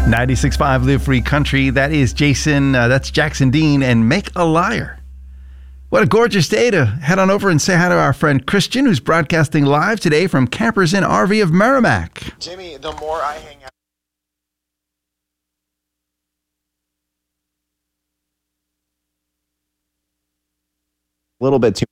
96.5 Live Free Country. That is Jason, that's Jackson Dean and Make a Liar. What a gorgeous day to head on over and say hi to our friend Christian, who's broadcasting live today from Campers Inn RV of Merrimack. Jimmy, the more I hang out... A little bit too...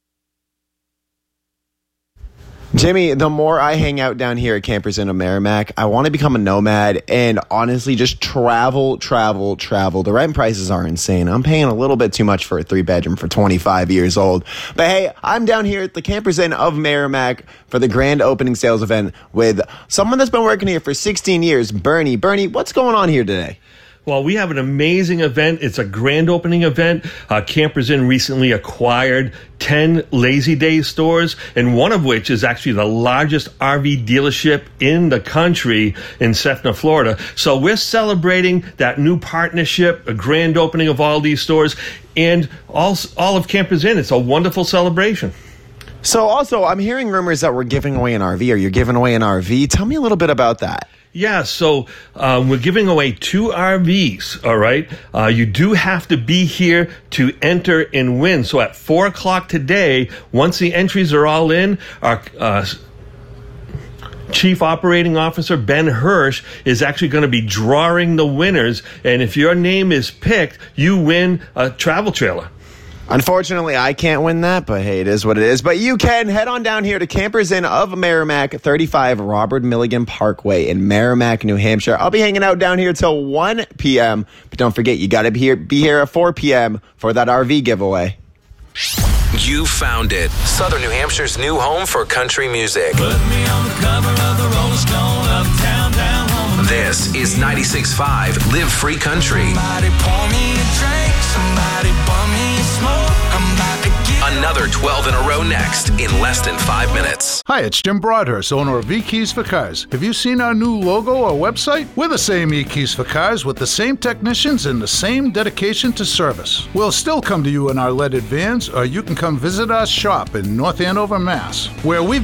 Jimmy, the more I hang out down here at Campers Inn of Merrimack, I want to become a nomad and honestly just travel. The rent prices are insane. I'm paying a little bit too much for a 3-bedroom for 25 years old. But hey, I'm down here at the Campers Inn of Merrimack for the grand opening sales event with someone that's been working here for 16 years, Bernie. Bernie, what's going on here today? Well, we have an amazing event. It's a grand opening event. Campers Inn recently acquired 10 Lazy Days stores, and one of which is actually the largest RV dealership in the country in Cessna, Florida. So we're celebrating that new partnership, a grand opening of all these stores, and all of Campers Inn. It's a wonderful celebration. So also, I'm hearing rumors that we're giving away an RV, or you're giving away an RV. Tell me a little bit about that. Yeah, so we're giving away 2 RVs, all right? You do have to be here to enter and win. So at 4 o'clock today, once the entries are all in, our Chief Operating Officer, Ben Hirsch, is actually going to be drawing the winners. And if your name is picked, you win a travel trailer. Unfortunately, I can't win that, but hey, it is what it is. But you can head on down here to Campers Inn of Merrimack, 35 Robert Milligan Parkway in Merrimack, New Hampshire. I'll be hanging out down here till 1 p.m., but don't forget, you got to be here at 4 p.m. for that RV giveaway. You found it. Southern New Hampshire's new home for country music. Put me on the cover of the Rolling Stone, uptown, down home. This is 96.5 Live Free Country. Somebody pour me a drink, somebody bum me a smoke. I'm about to get Another 12 in a row next in less than 5 minutes. Hi, it's Jim Broadhurst, owner of E-Keys for Cars. Have you seen our new logo or website? We're the same E-Keys for Cars with the same technicians and the same dedication to service. We'll still come to you in our leaded vans, or you can come visit our shop in North Andover, Mass, where we've